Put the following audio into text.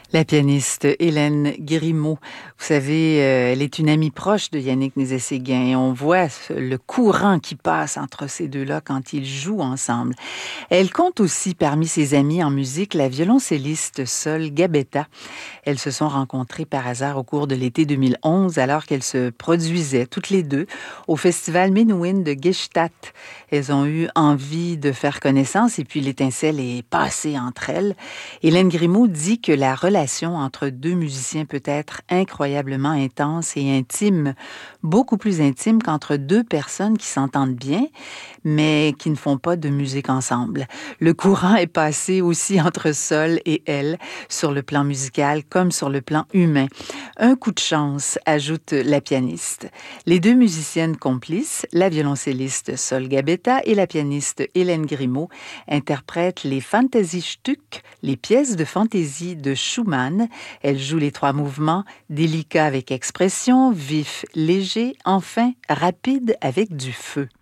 La pianiste Hélène Grimaud, vous savez, elle est une amie proche de Yannick Nézet-Séguin et on voit le courant qui passe entre ces deux-là quand ils jouent ensemble. Elle compte aussi parmi ses amies en musique la violoncelliste Sol Gabetta. Elles se sont rencontrées par hasard au cours de l'été 2011 alors qu'elles se produisaient toutes les deux au festival Menuhin de Gstaad. Elles ont eu envie de faire connaissance et puis l'étincelle est passée entre elles. Hélène Grimaud dit que la relation entre deux musiciens peut être incroyablement intense et intime, beaucoup plus intime qu'entre deux personnes qui s'entendent bien, mais qui ne font pas de musique ensemble. Le courant est passé aussi entre Sol et elle, sur le plan musical comme sur le plan humain. Un coup de chance, ajoute la pianiste. Les deux musiciennes complices, la violoncelliste Sol Gabetta et la pianiste Hélène Grimaud, interprètent les Fantasiestück, les pièces de fantaisie de Schumann. Elle joue les trois mouvements, délicat avec expression, vif, léger, enfin rapide avec du feu.